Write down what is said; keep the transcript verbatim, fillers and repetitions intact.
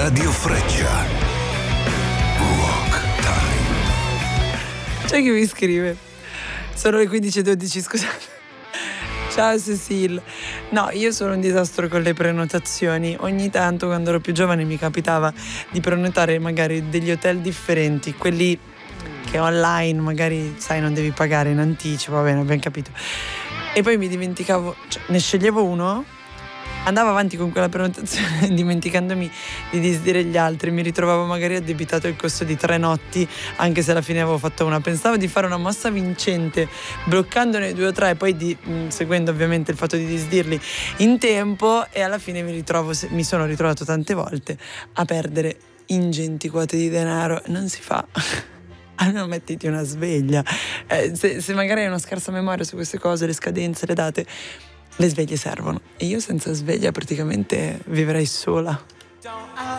Radio Freccia. Rock Time. C'è chi mi scrive. Sono le quindici e dodici, scusate. Ciao Cecil. No, io sono un disastro con le prenotazioni. Ogni tanto quando ero più giovane mi capitava di prenotare magari degli hotel differenti, quelli che online magari, sai, non devi pagare in anticipo, va bene, abbiamo capito. E poi mi dimenticavo, cioè, ne sceglievo uno, andavo avanti con quella prenotazione dimenticandomi di disdire gli altri, mi ritrovavo magari addebitato il costo di tre notti, anche se alla fine avevo fatto una. Pensavo di fare una mossa vincente, bloccandone due o tre, e poi di, mh, seguendo ovviamente il fatto di disdirli in tempo, e alla fine mi ritrovo, mi sono ritrovato tante volte a perdere ingenti quote di denaro. Non si fa. Almeno mettiti una sveglia. Eh, se, se magari hai una scarsa memoria su queste cose, le scadenze, le date, le sveglie servono. E io senza sveglia praticamente vivrei sola.